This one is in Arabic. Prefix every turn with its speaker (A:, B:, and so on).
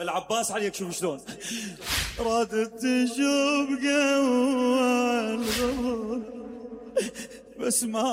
A: العباس عليك شوف شلون
B: رادت تشوف قوى الغرور بس ما